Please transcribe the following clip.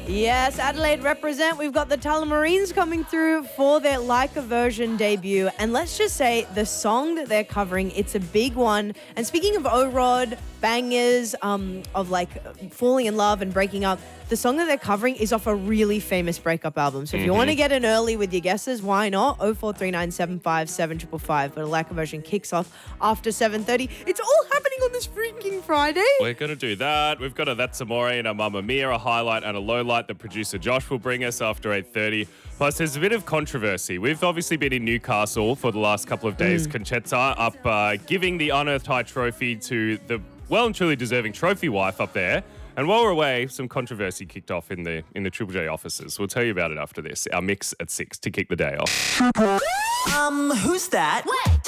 Yes, Adelaide represent. We've got the Tullamarines coming through for their Like a Version debut. And let's just say the song that they're covering, it's a big one. And speaking of O-Rod, bangers, of like falling in love and breaking up, the song that they're covering is off a really famous breakup album. So if you want to get in early with your guesses, why not? 0439757555. But Like a Version kicks off after 7:30. It's all happening on this freaking Friday. We're going to do that. We've got a That's Amore and a Mamma Mia, a highlight and a lowlight that producer Josh will bring us after 8:30. Plus, there's a bit of controversy. We've obviously been in Newcastle for the last couple of days. Conchetta up giving the Unearthed High trophy to the well and truly deserving trophy wife up there. And while we're away, some controversy kicked off in the Triple J offices. We'll tell you about it after this. Our mix at 6 to kick the day off. Who's that? What?